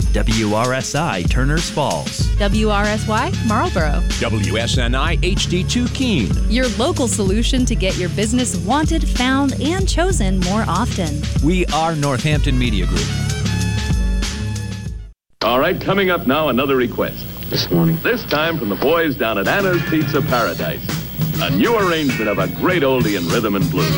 WRSI Turners Falls. WRSY Marlboro. WSNI HD2 Keene. Your local solution to get your business wanted, found, and chosen more often. We are Northampton Media Group. All right, coming up now, another request. This morning. This time from the boys down at Anna's Pizza Paradise. A new arrangement of a great oldie in rhythm and blues.